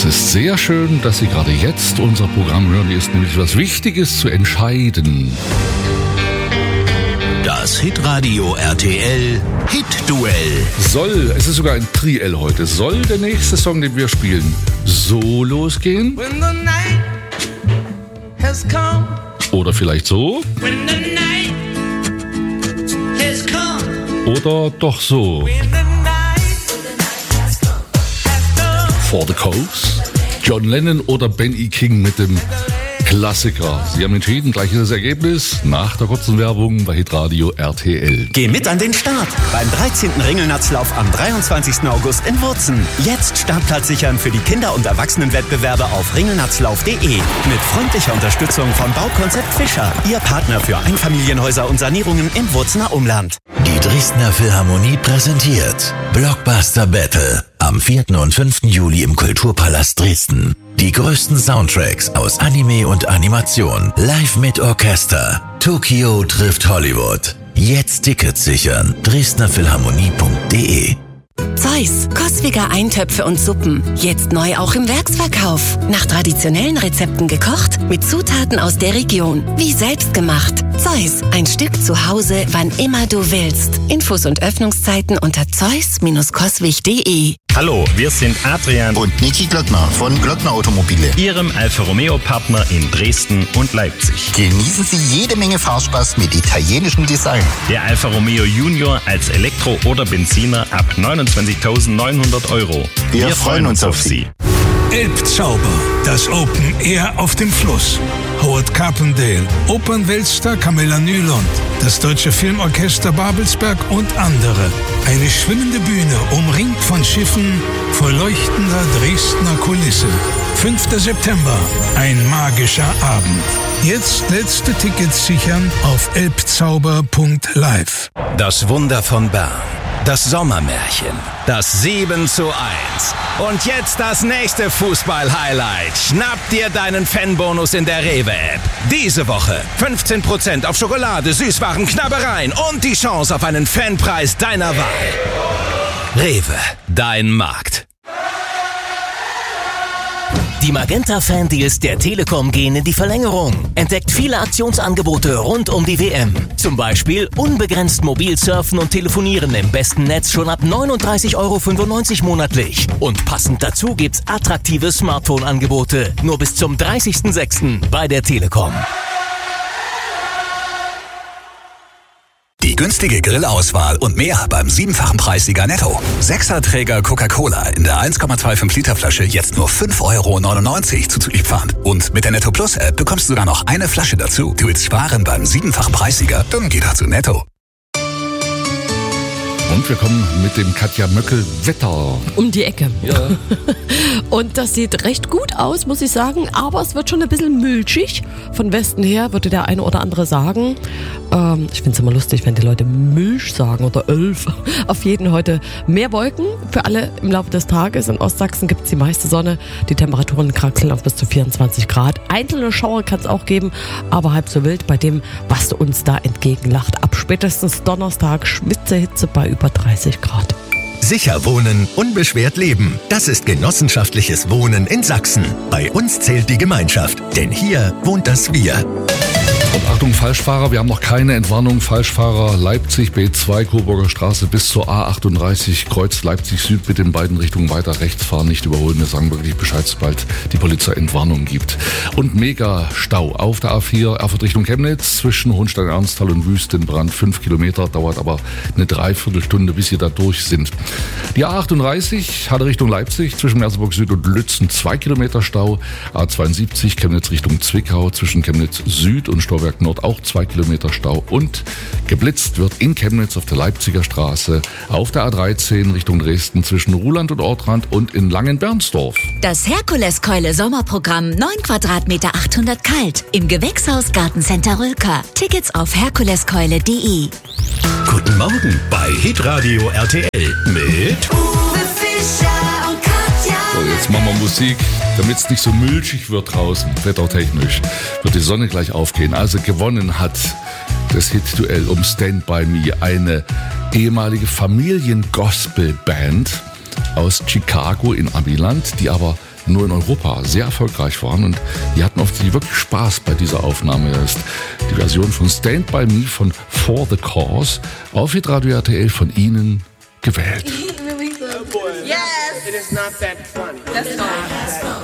Es ist sehr schön, dass Sie gerade jetzt unser Programm hören. Hier ist nämlich was Wichtiges zu entscheiden. Das Hitradio RTL Hit-Duell. Es ist sogar ein Triell heute, soll der nächste Song, den wir spielen, so losgehen? When the night has come. Oder vielleicht so? When the night has come. Oder doch so? When the night has come. For the Coast? John Lennon oder Ben E. King mit dem Klassiker. Sie haben entschieden, gleiches Ergebnis nach der kurzen Werbung bei Hitradio RTL. Geh mit an den Start beim 13. Ringelnatzlauf am 23. August in Wurzen. Jetzt Startplatz sichern für die Kinder- und Erwachsenenwettbewerbe auf ringelnatzlauf.de. Mit freundlicher Unterstützung von Baukonzept Fischer, Ihr Partner für Einfamilienhäuser und Sanierungen im Wurzener Umland. Die Dresdner Philharmonie präsentiert Blockbuster Battle am 4. und 5. Juli im Kulturpalast Dresden. Die größten Soundtracks aus Anime und Animation, live mit Orchester. Tokio trifft Hollywood. Jetzt Tickets sichern. dresdnerphilharmonie.de. Zeus, Coswigger Eintöpfe und Suppen. Jetzt neu auch im Werksverkauf. Nach traditionellen Rezepten gekocht, mit Zutaten aus der Region. Wie selbst gemacht. Zeus, ein Stück zu Hause, wann immer du willst. Infos und Öffnungszeiten unter zeus-coswig.de. Hallo, wir sind Adrian und Niki Glöckner von Glöckner Automobile, Ihrem Alfa Romeo Partner in Dresden und Leipzig. Genießen Sie jede Menge Fahrspaß mit italienischem Design. Der Alfa Romeo Junior als Elektro- oder Benziner ab 29.900 €. Wir freuen uns auf Sie. Elbzauber, das Open Air auf dem Fluss. Howard Carpendale, Opernweltstar Camilla Nylund, das Deutsche Filmorchester Babelsberg und andere. Eine schwimmende Bühne, umringt von Schiffen, vor leuchtender Dresdner Kulisse. 5. September, ein magischer Abend. Jetzt letzte Tickets sichern auf elbzauber.live. Das Wunder von Bern. Das Sommermärchen. Das 7:1. Und jetzt das nächste Fußball-Highlight. Schnapp dir deinen Fanbonus in der Rewe-App. Diese Woche 15% auf Schokolade, Süßwaren, Knabbereien und die Chance auf einen Fanpreis deiner Wahl. Rewe, dein Markt. Die Magenta-Fan-Deals der Telekom gehen in die Verlängerung. Entdeckt viele Aktionsangebote rund um die WM. Zum Beispiel unbegrenzt mobil surfen und telefonieren im besten Netz schon ab 39,95 € monatlich. Und passend dazu gibt's attraktive Smartphone-Angebote. Nur bis zum 30.06. bei der Telekom. Die günstige Grillauswahl und mehr beim 7-fachen Preissieger Netto. 6er-Träger Coca-Cola in der 1,25 Liter Flasche jetzt nur 5,99 € zuzüglich Pfand. Und mit der Netto Plus App bekommst du sogar noch eine Flasche dazu. Du willst sparen beim 7-fachen Preissieger? Dann geh doch zu Netto. Und wir kommen mit dem Katja Möckel-Wetter. Um die Ecke. Ja. Und das sieht recht gut aus, muss ich sagen. Aber es wird schon ein bisschen milchig. Von Westen her würde der eine oder andere sagen. Ich finde es immer lustig, wenn die Leute Milch sagen oder 11. Auf jeden heute mehr Wolken für alle im Laufe des Tages. In Ostsachsen gibt es die meiste Sonne. Die Temperaturen kraxeln auf bis zu 24 Grad. Einzelne Schauer kann es auch geben, aber halb so wild bei dem, was uns da entgegenlacht. Ab spätestens Donnerstag Hitze bei über 30 Grad. Sicher wohnen, unbeschwert leben. Das ist genossenschaftliches Wohnen in Sachsen. Bei uns zählt die Gemeinschaft, denn hier wohnt das Wir. Und Achtung, Falschfahrer, wir haben noch keine Entwarnung. Falschfahrer Leipzig, B2, Coburger Straße bis zur A38, Kreuz Leipzig Süd, bitte in beiden Richtungen weiter rechts fahren, nicht überholen. Wir sagen wirklich Bescheid, sobald die Polizei Entwarnung gibt. Und Mega-Stau auf der A4, Erfurt Richtung Chemnitz, zwischen Hohenstein-Ernsthal und Wüstenbrand, 5 Kilometer, dauert aber eine Dreiviertelstunde, bis Sie da durch sind. Die A38, Halle Richtung Leipzig, zwischen Merseburg Süd und Lützen, 2 Kilometer Stau. A72, Chemnitz Richtung Zwickau, zwischen Chemnitz Süd und Stauwerk Nord auch 2 Kilometer Stau. Und geblitzt wird in Chemnitz auf der Leipziger Straße, auf der A13 Richtung Dresden, zwischen Ruhland und Ortrand und in Langenbernsdorf. Das Herkuleskeule Sommerprogramm 9 Quadratmeter 800 kalt im Gewächshaus Gartencenter Rülker. Tickets auf herkuleskeule.de. Guten Morgen bei Hitradio RTL mit Uwe Fischer und Katja. So, jetzt machen wir Musik, damit es nicht so milchig wird draußen, wettertechnisch. Wird die Sonne gleich aufgehen. Also gewonnen hat das Hit-Duell um Stand By Me eine ehemalige Familien-Gospel-Band aus Chicago in Amiland, die aber nur in Europa sehr erfolgreich waren und die hatten offensichtlich wirklich Spaß bei dieser Aufnahme. Das ist die Version von Stand By Me von For the Cause auf Hitradio RTL von Ihnen gewählt. Yes! It is not that funny. That's not.